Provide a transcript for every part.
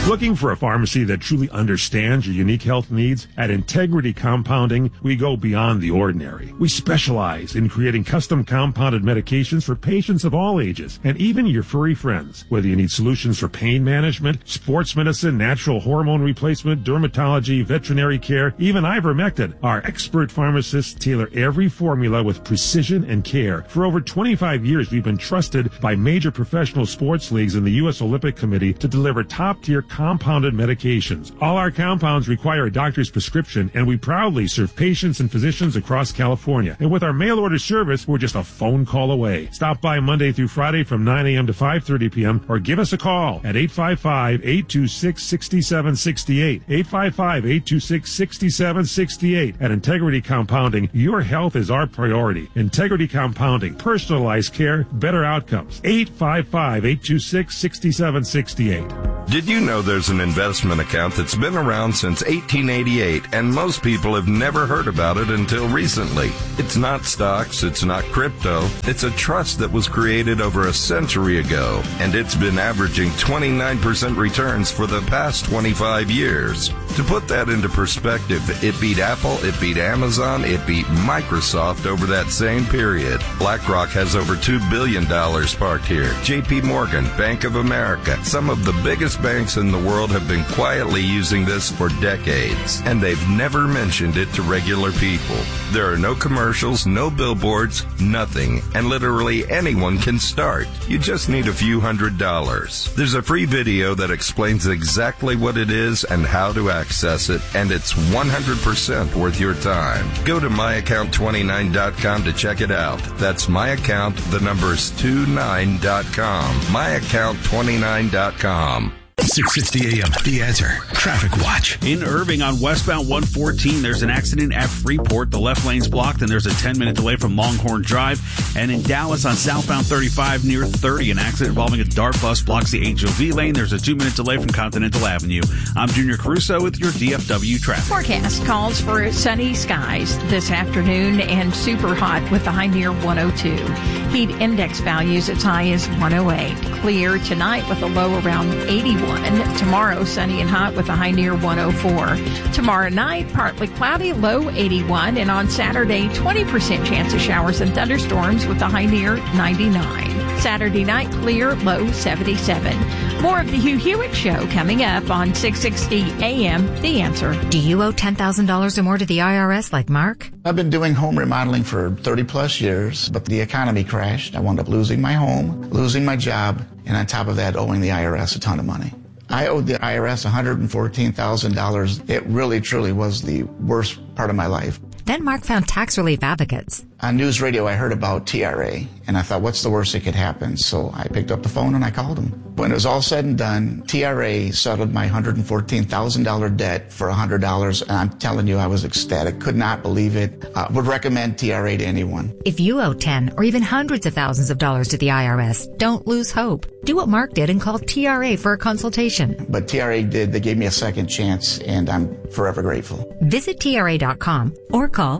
Looking for a pharmacy that truly understands your unique health needs? At Integrity Compounding, we go beyond the ordinary. We specialize in creating custom compounded medications for patients of all ages, and even your furry friends. Whether you need solutions for pain management, sports medicine, natural hormone replacement, dermatology, veterinary care, even ivermectin, our expert pharmacists tailor every formula with precision and care. For over 25 years, we've been trusted by major professional sports leagues and the U.S. Olympic Committee to deliver top-tier compounded medications. All our compounds require a doctor's prescription, and we proudly serve patients and physicians across California. And with our mail-order service, we're just a phone call away. Stop by Monday through Friday from 9 a.m. to 5:30 p.m. or give us a call at 855-826-6768. 855-826-6768. At Integrity Compounding, your health is our priority. Integrity Compounding, personalized care, better outcomes. 855-826-6768. Did you know there's an investment account that's been around since 1888, and most people have never heard about it until recently? It's not stocks, it's not crypto, it's a trust that was created over a century ago, and it's been averaging 29% returns for the past 25 years. To put that into perspective, it beat Apple, it beat Amazon, it beat Microsoft over that same period. BlackRock has over $2 billion parked here. JP Morgan, Bank of America, some of the biggest banks in the world have been quietly using this for decades, and they've never mentioned it to regular people. There are no commercials, no billboards, nothing, and literally anyone can start. You just need a few $100s. There's a free video that explains exactly what it is and how to access it, and it's 100% worth your time. Go to myaccount29.com to check it out. That's myaccount, the numbers 29.com. myaccount29.com. 6:60 a.m. The Answer Traffic Watch. In Irving on westbound 114, there's an accident at Freeport. The left lane's blocked, and there's a 10-minute delay from Longhorn Drive. And in Dallas on southbound 35 near 30, an accident involving a DART bus blocks the HOV lane. There's a 2-minute delay from Continental Avenue. I'm Junior Caruso with your DFW traffic. Forecast calls for sunny skies this afternoon and super hot with the high near 102. Heat index values as high as 108. Clear tonight with a low around 81. Tomorrow, sunny and hot with a high near 104. Tomorrow night, partly cloudy, low 81. And on Saturday, 20% chance of showers and thunderstorms with a high near 99. Saturday night, clear, low 77. More of the Hugh Hewitt Show coming up on 6:60 a.m. The Answer. Do you owe $10,000 or more to the IRS like Mark? I've been doing home remodeling for 30-plus years, but the economy crashed. I wound up losing my home, losing my job, and on top of that, owing the IRS a ton of money. I owed the IRS $114,000. It really, truly was the worst part of my life. Then Mark found Tax Relief Advocates. On news radio, I heard about TRA, and I thought, what's the worst that could happen? So I picked up the phone and I called them. When it was all said and done, TRA settled my $114,000 debt for $100, and I'm telling you, I was ecstatic. Could not believe it. Would recommend TRA to anyone. If you owe 10 or even hundreds of thousands of dollars to the IRS, don't lose hope. Do what Mark did and call TRA for a consultation. But TRA did. They gave me a second chance, and I'm forever grateful. Visit TRA.com or call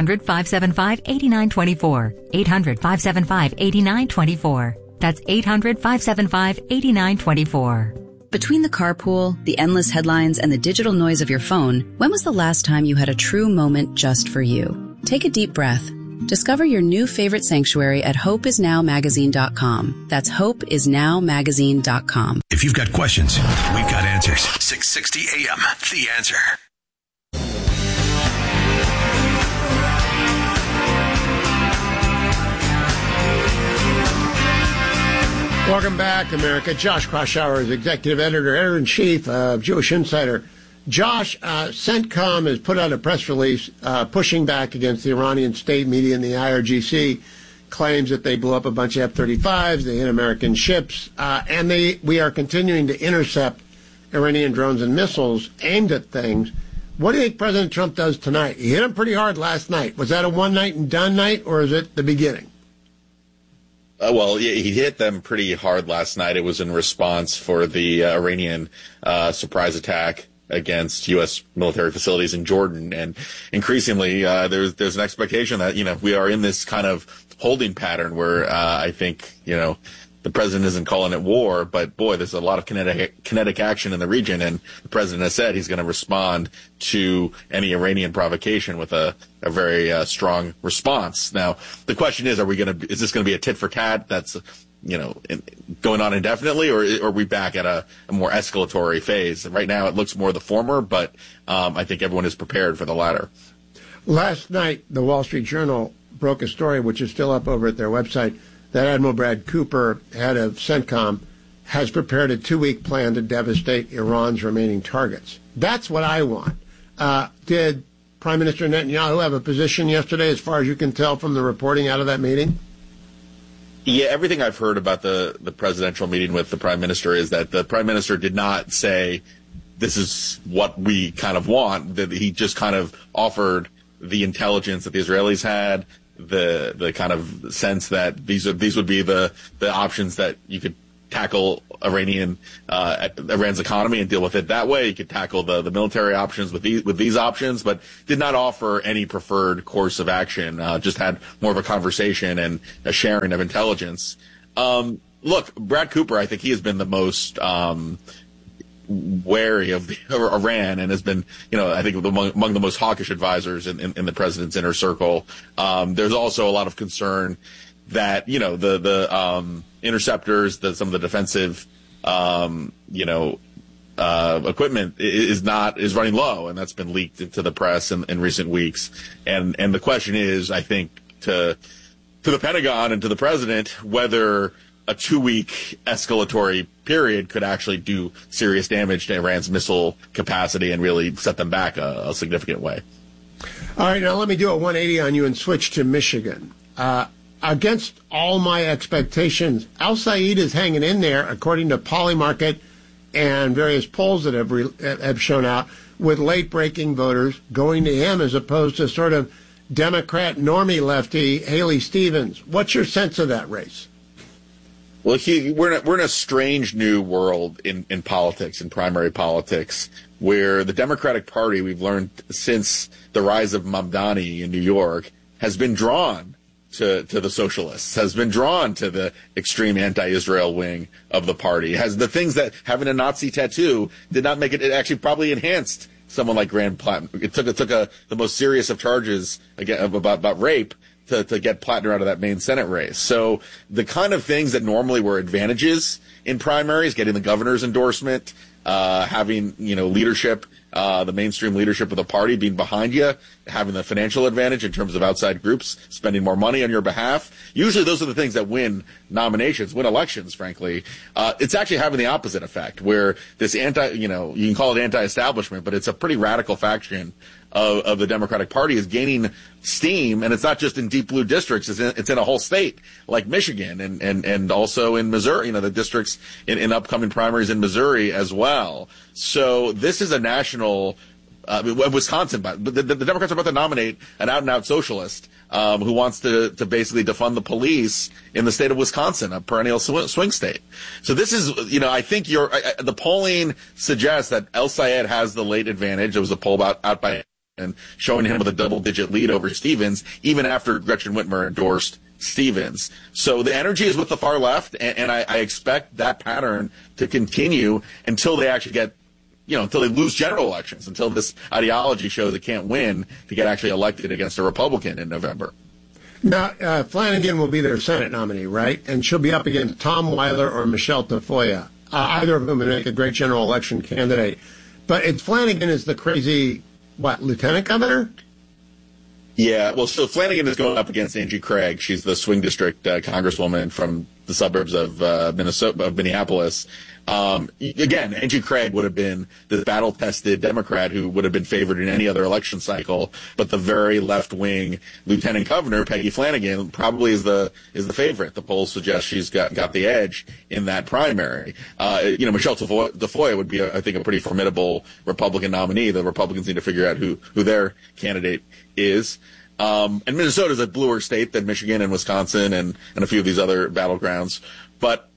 800-575-8924. 800-575-8924. That's 800-575-8924. Between the carpool, the endless headlines, and the digital noise of your phone, when was the last time you had a true moment just for you? Take a deep breath. Discover your new favorite sanctuary at hopeisnowmagazine.com. That's hopeisnowmagazine.com. If you've got questions, we've got answers. 6:60 a.m. The Answer. Welcome back, America. Josh Kraushaar is executive editor-in-chief of Jewish Insider. Josh, CENTCOM has put out a press release pushing back against the Iranian state media and the IRGC, claims that they blew up a bunch of F-35s, they hit American ships, and we are continuing to intercept Iranian drones and missiles aimed at things. What do you think President Trump does tonight? He hit them pretty hard last night. Was that a one-night-and-done night, or is it the beginning? Well, yeah, he hit them pretty hard last night. It was in response for the Iranian surprise attack against U.S. military facilities in Jordan. And increasingly, there's an expectation that, we are in this kind of holding pattern where I think, the president isn't calling it war, but boy, there's a lot of kinetic action in the region, and the president has said he's going to respond to any Iranian provocation with a very strong response. Now, the question is, is this going to be a tit for tat that's, going on indefinitely, or are we back at a more escalatory phase? Right now, it looks more the former, but I think everyone is prepared for the latter. Last night, the Wall Street Journal broke a story, which is still up over at their website, that Admiral Brad Cooper, head of CENTCOM, has prepared a 2-week plan to devastate Iran's remaining targets. That's what I want. Did Prime Minister Netanyahu have a position yesterday, as far as you can tell from the reporting out of that meeting? Yeah, everything I've heard about the presidential meeting with the prime minister is that the prime minister did not say, this is what we kind of want. That he just kind of offered the intelligence that the Israelis had, the kind of sense that these would be the options that you could tackle Iran's economy and deal with it that way. You could tackle the military options with these options, but did not offer any preferred course of action. Just had more of a conversation and a sharing of intelligence. Look, Brad Cooper, I think he has been the most wary of Iran and has been, I think among the most hawkish advisors in the president's inner circle. There's also a lot of concern that, the interceptors, some of the defensive, equipment is running low, and that's been leaked into the press in recent weeks. And the question is, I think, to the Pentagon and to the president, whether a 2-week escalatory period could actually do serious damage to Iran's missile capacity and really set them back a significant way. All right, now let me do a 180 on you and switch to Michigan. Against all my expectations, Al Said is hanging in there, according to Polymarket and various polls that have shown out, with late-breaking voters going to him as opposed to sort of Democrat normie lefty Haley Stevens. What's your sense of that race? Well, we're in a strange new world in politics, in primary politics, where the Democratic Party, we've learned since the rise of Mamdani in New York, has been drawn to the socialists, has been drawn to the extreme anti-Israel wing of the party. Has the things that having a Nazi tattoo did not make it actually probably enhanced someone like Graham Platten. It took the most serious of charges about rape to get Plattner out of that main Senate race. So the kind of things that normally were advantages in primaries, getting the governor's endorsement, having, leadership, the mainstream leadership of the party being behind you, having the financial advantage in terms of outside groups spending more money on your behalf. Usually those are the things that win nominations, win elections, frankly. It's actually having the opposite effect, where this you can call it anti-establishment, but it's a pretty radical faction of the Democratic Party is gaining steam, and it's not just in deep blue districts, it's in a whole state like Michigan and also in Missouri, the districts in upcoming primaries in Missouri as well. So this is a national Wisconsin, but the Democrats are about to nominate an out-and-out socialist who wants to basically defund the police in the state of Wisconsin, a perennial swing state. So this is, I think the polling suggests that El Sayed has the late advantage. There was a poll out by and showing him with a double-digit lead over Stevens, even after Gretchen Whitmer endorsed Stevens. So the energy is with the far left, and I expect that pattern to continue until they actually get, until they lose general elections, until this ideology shows it can't win to get actually elected against a Republican in November. Now, Flanagan will be their Senate nominee, right? And she'll be up against Tom Weiler or Michelle Tafoya, either of whom would make a great general election candidate. But Flanagan is the crazy, lieutenant governor? Yeah, well, so Flanagan is going up against Angie Craig. She's the swing district congresswoman from the suburbs of Minneapolis. Again, Angie Craig would have been the battle-tested Democrat who would have been favored in any other election cycle, but the very left-wing lieutenant governor, Peggy Flanagan, probably is the favorite. The polls suggest she's got the edge in that primary. Michelle Tafoya would be, I think, a pretty formidable Republican nominee. The Republicans need to figure out who their candidate is. And Minnesota is a bluer state than Michigan and Wisconsin and a few of these other battlegrounds. But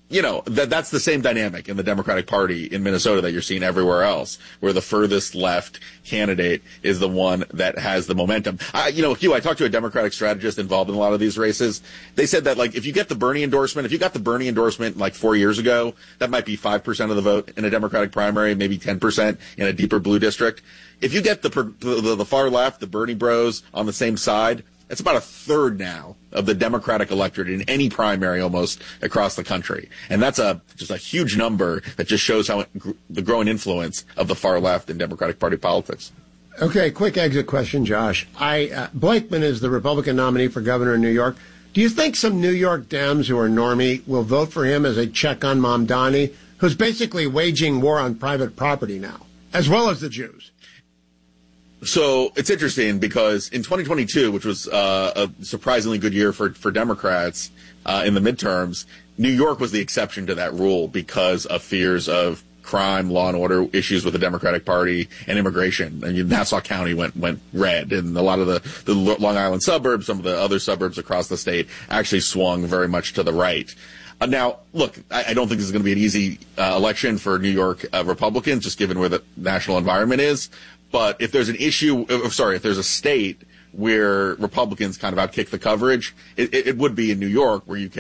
that's the same dynamic in the Democratic Party in Minnesota that you're seeing everywhere else, where the furthest left candidate is the one that has the momentum. Hugh, I talked to a Democratic strategist involved in a lot of these races. They said that, if you got the Bernie endorsement like 4 years ago, that might be 5% of the vote in a Democratic primary, maybe 10% in a deeper blue district. If you get the far left, the Bernie bros on the same side, it's about a third now of the Democratic electorate in any primary almost across the country. And that's just a huge number that just shows how the growing influence of the far left in Democratic Party politics. Okay, quick exit question, Josh. Blakeman is the Republican nominee for governor in New York. Do you think some New York Dems who are normie will vote for him as a check on Mamdani, who's basically waging war on private property now, as well as the Jews? So it's interesting because in 2022, which was a surprisingly good year for Democrats in the midterms, New York was the exception to that rule because of fears of crime, law and order issues with the Democratic Party and immigration. And Nassau County went red, and a lot of the Long Island suburbs, some of the other suburbs across the state actually swung very much to the right. Now, look, I don't think this is going to be an easy election for New York Republicans, just given where the national environment is. But if there's if there's a state where Republicans kind of outkick the coverage, it would be in New York, where you can